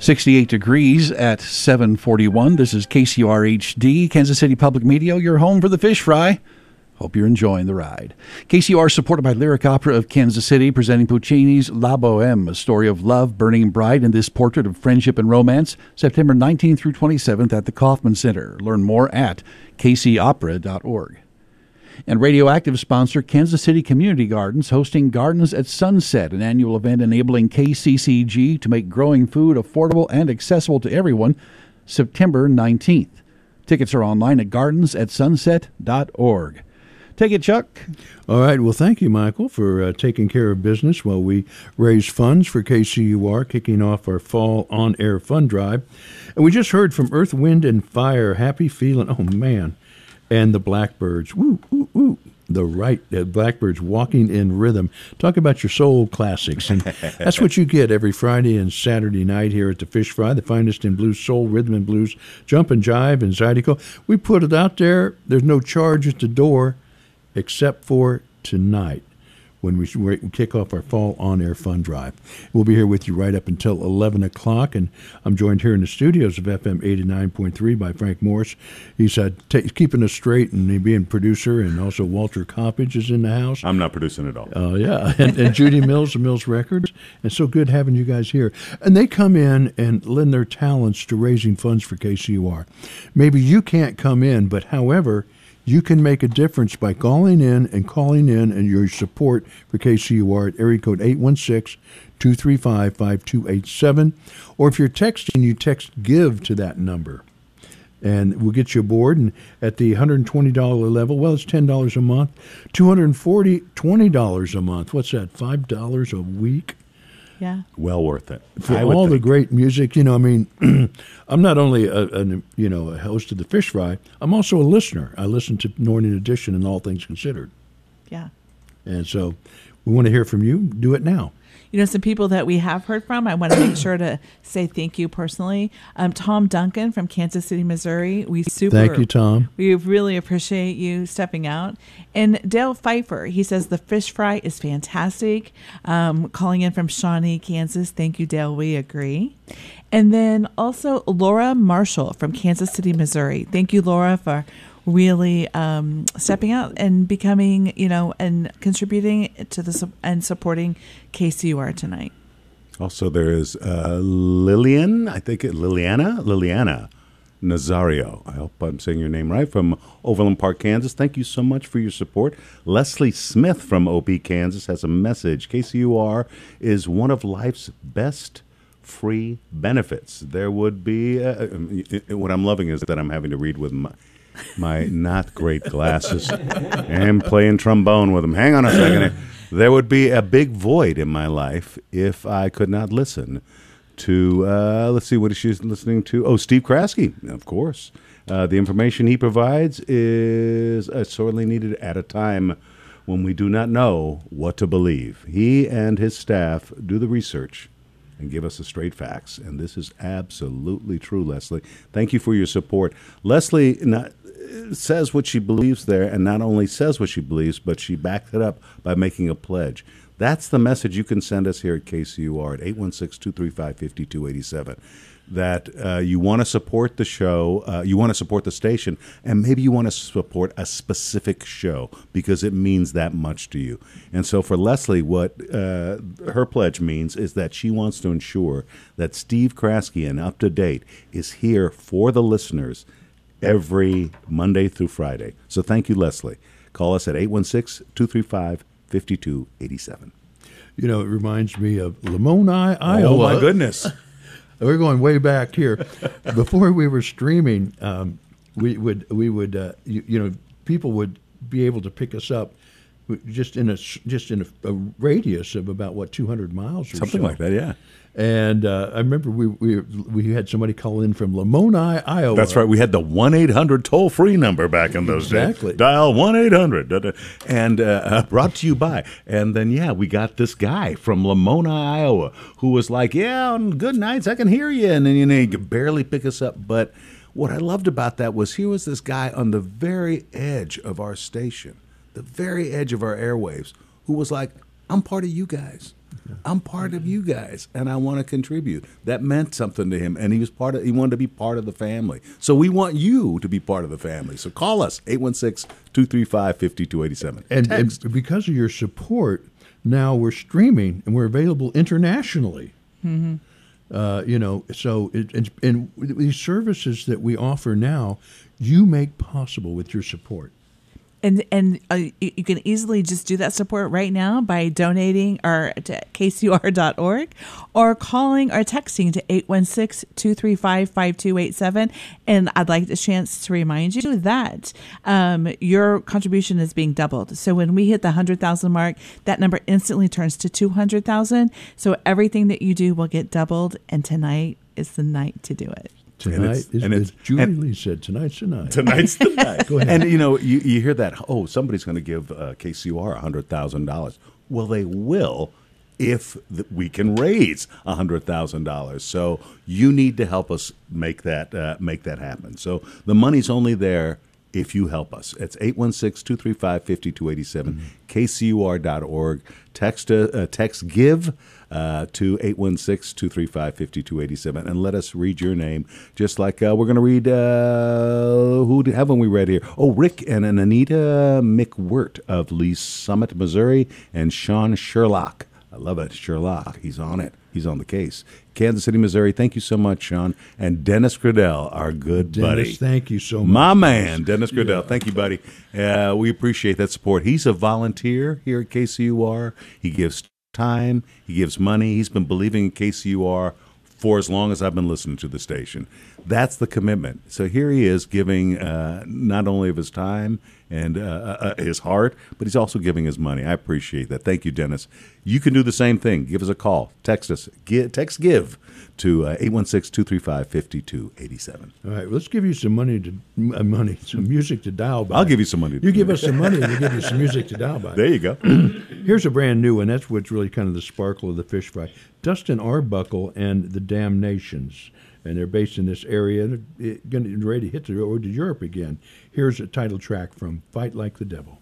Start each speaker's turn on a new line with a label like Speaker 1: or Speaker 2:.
Speaker 1: 68 degrees at 741. This is KCUR HD, Kansas City Public Media, your home for the fish fry. Hope you're enjoying the ride. KCUR supported by Lyric Opera of Kansas City, presenting Puccini's La Bohème, a story of love, burning bright in this portrait of friendship and romance, September 19th through 27th at the Kaufman Center. Learn more at kcopera.org. And Radioactive sponsor Kansas City Community Gardens, hosting Gardens at Sunset, an annual event enabling KCCG to make growing food affordable and accessible to everyone, September 19th. Tickets are online at gardensatsunset.org. Take it, Chuck.
Speaker 2: All right. Well, thank you, Michael, for taking care of business while we raise funds for KCUR, kicking off our fall on-air fund drive. And we just heard from Earth, Wind, and Fire, Happy Feeling. Oh, man. And the Blackbirds. Woo, woo, woo. The Blackbirds walking in rhythm. Talk about your soul classics. And that's what you get every Friday and Saturday night here at the Fish Fry, the finest in blues, soul, rhythm and blues, jump and jive and zydeco. We put it out there. There's no charge at the door except for tonight, when we kick off our fall on-air fund drive. We'll be here with you right up until 11 o'clock, and I'm joined here in the studios of FM 89.3 by Frank Morris. He's keeping us straight and being producer, and also Walter Coppage is in the house.
Speaker 3: I'm not producing at all.
Speaker 2: Oh, yeah. And Judy Mills of Mills Records. And so good having you guys here. And they come in and lend their talents to raising funds for KCUR. Maybe you can't come in, but however, you can make a difference by calling in and your support for KCUR at area code 816-235-5287. Or if you're texting, you text GIVE to that number. And we'll get you aboard. And at the $120 level, well, it's $10 a month. $20 a month. What's that, $5 a week?
Speaker 4: Yeah.
Speaker 3: Well worth it.
Speaker 2: For all the great music, I mean, I'm not only a host of the Fish Fry, I'm also a listener. I listen to Morning Edition and All Things Considered.
Speaker 4: Yeah.
Speaker 2: And so we want to hear from you. Do it now.
Speaker 4: Some people that we have heard from, I want to make sure to say thank you personally. Tom Duncan from Kansas City, Missouri.
Speaker 2: Thank you, Tom.
Speaker 4: We really appreciate you stepping out. And Dale Pfeiffer, he says the fish fry is fantastic. Calling in from Shawnee, Kansas. Thank you, Dale. We agree. And then also Laura Marshall from Kansas City, Missouri. Thank you, Laura, for really stepping out and becoming, and contributing to this and supporting KCUR tonight.
Speaker 3: Also, there is Liliana Nazario. I hope I'm saying your name right, from Overland Park, Kansas. Thank you so much for your support. Leslie Smith from OP, Kansas has a message. KCUR is one of life's best free benefits. There would be, what I'm loving is that I'm having to read with my not great glasses and playing trombone with them. Hang on a second. There would be a big void in my life if I could not listen to, let's see, what is she listening to? Oh, Steve Kraske, of course. The information he provides is sorely needed at a time when we do not know what to believe. He and his staff do the research and give us the straight facts. And this is absolutely true, Leslie. Thank you for your support. Leslie says what she believes there, and not only says what she believes, but she backs it up by making a pledge. That's the message you can send us here at KCUR at 816-235-5287. That you want to support the show, you want to support the station, and maybe you want to support a specific show because it means that much to you. And so for Leslie, what her pledge means is that she wants to ensure that Steve Kraske and Up to Date is here for the listeners every Monday through Friday. So thank you, Leslie. Call us at 816-235-5287.
Speaker 2: It reminds me of Lamoni, Iowa.
Speaker 3: Oh, my goodness.
Speaker 2: We're going way back here. Before we were streaming, we would people would be able to pick us up just in a radius of about 200 miles or
Speaker 3: something like that, yeah.
Speaker 2: And I remember we had somebody call in from Lamoni, Iowa.
Speaker 3: That's right. We had the 1-800 toll-free number back in those days.
Speaker 2: Exactly.
Speaker 3: Dial 1-800. And brought to you by. And then, we got this guy from Lamoni, Iowa, who was like, on good nights, I can hear you. And then, he could barely pick us up. But what I loved about that was here was this guy on the very edge of our station, the very edge of our airwaves, who was like, I'm part of you guys. I'm part of you guys, and I want to contribute. That meant something to him, and he wanted to be part of the family. So we want you to be part of the family. So call us, 816-235-5287.
Speaker 2: And because of your support, now we're streaming and we're available internationally. Mm-hmm. So and these services that we offer now, you make possible with your support.
Speaker 4: And you can easily just do that support right now by donating to kcur.org or calling or texting to 816-235-5287. And I'd like the chance to remind you that your contribution is being doubled. So when we hit the 100,000 mark, that number instantly turns to 200,000. So everything that you do will get doubled. And tonight is the night to do it.
Speaker 2: Tonight, as Julie Lee said, tonight's the night.
Speaker 3: Tonight's the night.
Speaker 2: Go ahead.
Speaker 3: And, you hear that, somebody's going to give KCUR $100,000. Well, they will if we can raise $100,000. So you need to help us make that happen. So the money's only there if you help us. It's 816-235-5287, kcur.org. Text GIVE to 816-235-5287, and let us read your name. Just like we're going to read, who haven't we read here? Oh, Rick and Anita McWirt of Lee Summit, Missouri, and Sean Sherlock. I love it, Sherlock. He's on it. He's on the case. Kansas City, Missouri. Thank you so much, Sean. And Dennis Gradell, our good buddy.
Speaker 2: Dennis, thank you so much.
Speaker 3: My man, Dennis Gradell. Yeah. Thank you, buddy. We appreciate that support. He's a volunteer here at KCUR. He gives time. He gives money. He's been believing in KCUR for as long as I've been listening to the station. That's the commitment. So here he is giving not only of his time and his heart, but he's also giving his money. I appreciate that. Thank you, Dennis. You can do the same thing. Give us a call. Text us. Text GIVE to 816-235-5287.
Speaker 2: All right, let's give you some some music to dial by.
Speaker 3: I'll give you some money.
Speaker 2: You give us some money, and we'll give you some music to dial by.
Speaker 3: There you go.
Speaker 2: Here's a brand new one. That's what's really kind of the sparkle of the fish fry. Dustin Arbuckle and the Damnations. And they're based in this area. They're ready to hit the road to Europe again. Here's a title track from Fight Like the Devil.